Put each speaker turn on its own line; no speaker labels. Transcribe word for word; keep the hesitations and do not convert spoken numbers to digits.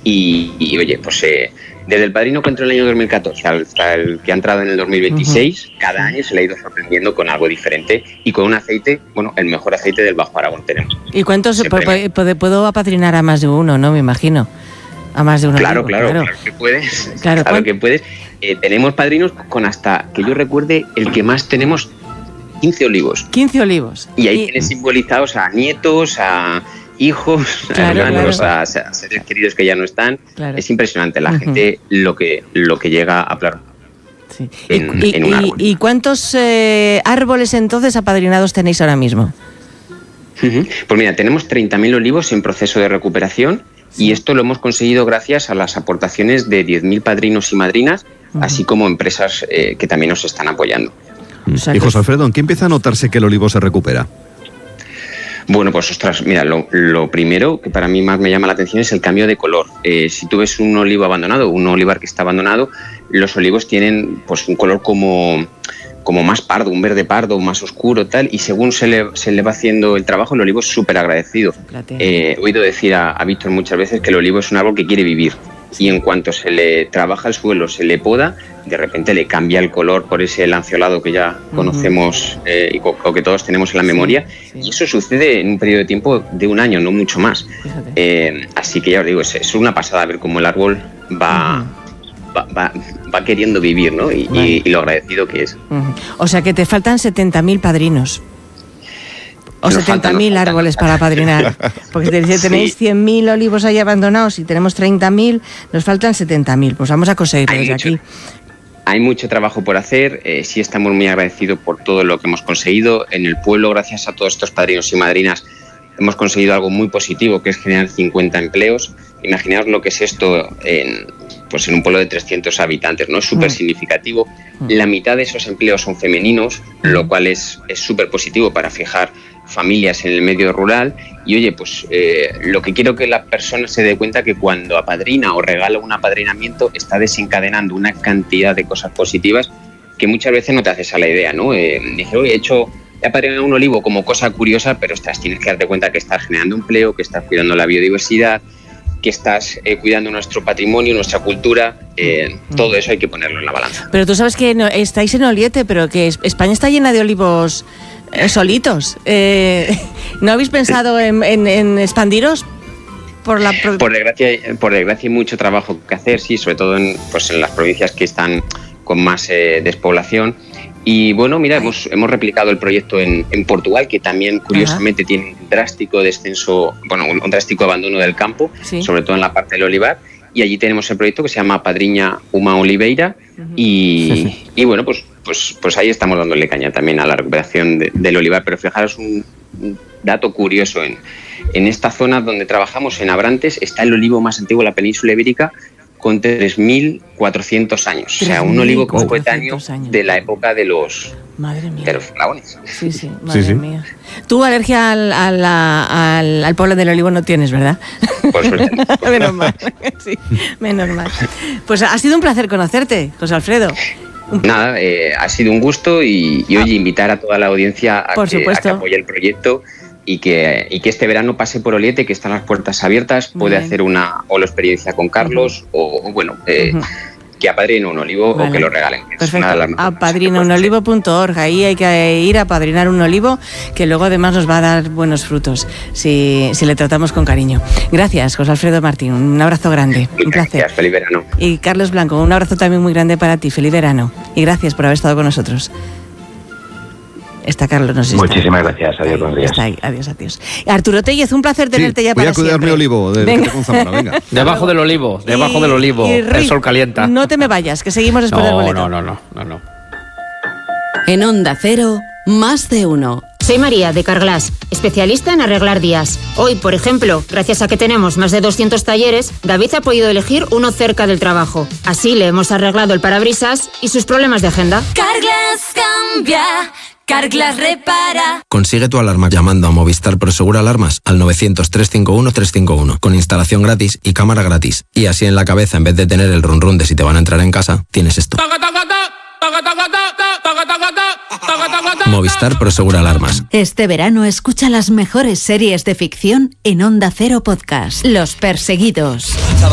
y, y oye, pues eh, desde el padrino que entró en el año dos mil catorce hasta el que ha entrado en el dos mil veintiséis, uh-huh. cada año se le ha ido sorprendiendo con algo diferente y con un aceite, bueno, el mejor aceite del Bajo Aragón tenemos.
¿Y cuántos puedo, puedo apadrinar a más de uno, no? Me imagino. A más de uno.
Claro,
olivo,
claro,
claro,
claro que puedes.
Claro,
claro que puedes. Eh, tenemos padrinos con hasta, que yo recuerde, el que más tenemos, quince olivos.
quince olivos.
Y ahí
y...
tienes simbolizados a nietos, a hijos, claro, a hermanos, claro. a, a seres queridos que ya no están. Claro. Es impresionante la uh-huh. gente lo que, lo que llega a plasmar.
Sí. En, y, en un árbol. ¿Y cuántos eh, árboles entonces apadrinados tenéis ahora mismo?
Uh-huh. Pues mira, tenemos treinta mil olivos en proceso de recuperación. Y esto lo hemos conseguido gracias a las aportaciones de diez mil padrinos y madrinas, uh-huh. así como empresas eh, que también nos están apoyando.
O sea, y José Alfredo, ¿en qué empieza a notarse que el olivo se recupera?
Bueno, pues ostras, mira, lo, lo primero que para mí más me llama la atención es el cambio de color. Eh, si tú ves un olivo abandonado, un olivar que está abandonado, los olivos tienen pues un color como... como más pardo, un verde pardo, más oscuro, tal, y según se le, se le va haciendo el trabajo, el olivo es súper agradecido. Eh, he oído decir a, a Víctor muchas veces que el olivo es un árbol que quiere vivir, y en cuanto se le trabaja el suelo, se le poda, de repente le cambia el color por ese lanceolado que ya uh-huh. conocemos eh, y o que todos tenemos en la memoria, sí, sí. y eso sucede en un periodo de tiempo de un año, no mucho más. Eh, así que ya os digo, es, es una pasada ver cómo el árbol va... Uh-huh. Va, va, va queriendo vivir, ¿no? Y, vale. y, y lo agradecido que es.
Uh-huh. O sea que te faltan setenta mil padrinos. O setenta mil árboles para padrinar. Porque te, tenéis sí. cien mil olivos ahí abandonados y tenemos treinta mil, nos faltan setenta mil. Pues vamos a conseguirlo desde mucho, aquí.
Hay mucho trabajo por hacer. Eh, sí estamos muy agradecidos por todo lo que hemos conseguido. En el pueblo, gracias a todos estos padrinos y madrinas, hemos conseguido algo muy positivo, que es generar cincuenta empleos. Imaginaos lo que es esto en, pues en un pueblo de trescientos habitantes, ¿no? Es súper significativo. La mitad de esos empleos son femeninos, lo cual es súper positivo para fijar familias en el medio rural. Y oye, pues eh, lo que quiero que la persona se dé cuenta que cuando apadrina o regala un apadrinamiento está desencadenando una cantidad de cosas positivas que muchas veces no te haces a la idea, ¿no? Eh, dije, oye, he hecho... He apadrinado un olivo como cosa curiosa, pero estás, tienes que darte cuenta que estás generando empleo, que estás cuidando la biodiversidad, que estás eh, cuidando nuestro patrimonio, nuestra cultura, eh, todo eso hay que ponerlo en la balanza.
Pero tú sabes que no, estáis en Oliete, pero que España está llena de olivos eh, solitos. Eh, ¿No habéis pensado en, en, en expandiros? Por, la pro...
por, desgracia, por desgracia hay mucho trabajo que hacer, sí, sobre todo en, pues en las provincias que están con más eh, despoblación. Y bueno, mira, hemos, hemos replicado el proyecto en, en Portugal, que también curiosamente Ajá. tiene un drástico descenso, bueno, un, un drástico abandono del campo, sí. sobre todo en la parte del olivar. Y allí tenemos el proyecto que se llama Padriña Uma Oliveira. Uh-huh. Y, y bueno, pues, pues, pues ahí estamos dándole caña también a la recuperación de, del olivar. Pero fijaros un, un dato curioso, en, en esta zona donde trabajamos, en Abrantes, está el olivo más antiguo de la península ibérica, con tres mil cuatrocientos años, o sea, un olivo coetáneo de la época de los,
madre mía.
de los faraones.
Sí, sí, madre sí, sí. mía. Tú alergia al, al, al, al polen del olivo no tienes, ¿verdad?
Por suerte.
Menos mal, sí, menos mal. Pues ha sido un placer conocerte, José Alfredo.
Nada, eh, ha sido un gusto y, y oye, invitar a toda la audiencia a, que, a que apoye el proyecto. Y que, y que este verano pase por Oliete, que están las puertas abiertas, puede hacer una o la experiencia con Carlos, uh-huh. o, o bueno, eh, uh-huh. que apadrine un olivo vale. o que lo regalen.
Perfecto, apadrina un olivo punto org, ahí hay que ir a apadrinar un olivo, que luego además nos va a dar buenos frutos, si, si le tratamos con cariño. Gracias, José Alfredo Martín, un abrazo grande,
Muchas
un placer.
Gracias, feliz verano.
Y Carlos Blanco, un abrazo también muy grande para ti, feliz verano, y gracias por haber estado con nosotros. Está Carlos, no sé si
Muchísimas
está.
gracias, adiós, buenos días.
Está ahí, adiós, adiós. Arturo Tellez, un placer tenerte
sí,
ya para
siempre. Voy a cuidar
siempre.
mi olivo, de
venga.
Zamora, venga.
Debajo del olivo, debajo
y,
del olivo, el sol calienta.
No te me vayas, que seguimos después
no,
del boleto.
No, no, no, no, no.
En Onda Cero, más de uno.
Soy María, de Carglass, especialista en arreglar días. Hoy, por ejemplo, gracias a que tenemos más de doscientos talleres, David ha podido elegir uno cerca del trabajo. Así le hemos arreglado el parabrisas y sus problemas de agenda.
Carglass cambia. Carglass repara.
Consigue tu alarma llamando a Movistar Prosegura Alarmas al novecientos, trescientos cincuenta y uno, trescientos cincuenta y uno con instalación gratis y cámara gratis. Y así en la cabeza, en vez de tener el run run de si te van a entrar en casa, tienes esto. Movistar Prosegura Alarmas.
Este verano escucha las mejores series de ficción en Onda Cero Podcast. Los Perseguidos.